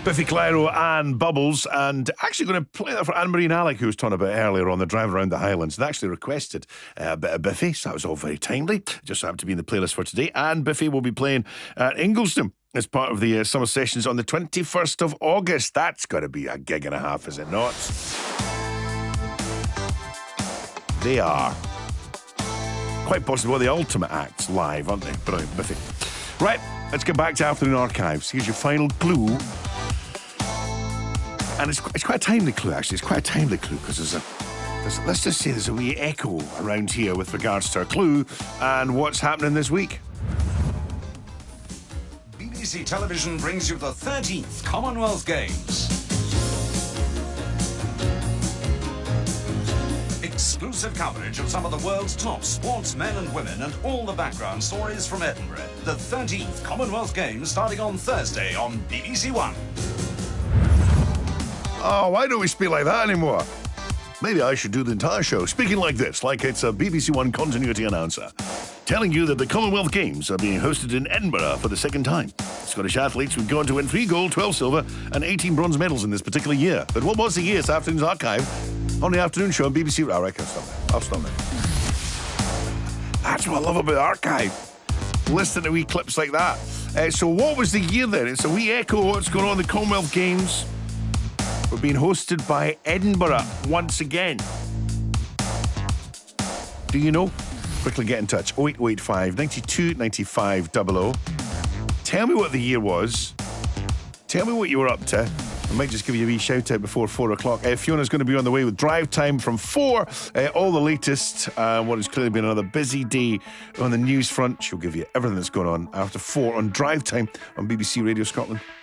Biffy Clyro and Bubbles, and actually going to play that for Anne-Marie and Alec, who was talking about earlier on the drive around the Highlands. They actually requested a bit of Biffy, so that was all very timely. Just happened to be in the playlist for today. And Biffy will be playing at Ingliston as part of the summer sessions on the 21st of August. That's got to be a gig and a half, is it not? They are quite possibly the ultimate acts live, aren't they? Brilliant, Biffy. Right, let's get back to Afternoon Archives. Here's your final clue. And it's quite a timely clue, actually. It's quite a timely clue because let's just say there's a wee echo around here with regards to our clue and what's happening this week. BBC Television brings you the 13th Commonwealth Games. Exclusive coverage of some of the world's top sportsmen and women and all the background stories from Edinburgh. The 13th Commonwealth Games starting on Thursday on BBC One. Oh, why don't we speak like that anymore? Maybe I should do the entire show speaking like this, like it's a BBC One continuity announcer, telling you that the Commonwealth Games are being hosted in Edinburgh for the second time. Scottish athletes would go on to win 3 gold, 12 silver and 18 bronze medals in this particular year. But what was the year's Afternoon's Archive on the afternoon show on BBC? All right, I'll stop there. That's what I love about the Archive. Listen to wee clips like that. So what was the year then? It's a wee echo of what's going on in the Commonwealth Games. We're being hosted by Edinburgh once again. Do you know? Quickly get in touch. 0885 92 95 00. Tell me what the year was. Tell me what you were up to. I might just give you a wee shout out before 4 o'clock. Fiona's going to be on the way with Drive Time from 4. All the latest. What has clearly been another busy day on the news front. She'll give you everything that's going on after 4 on Drive Time on BBC Radio Scotland.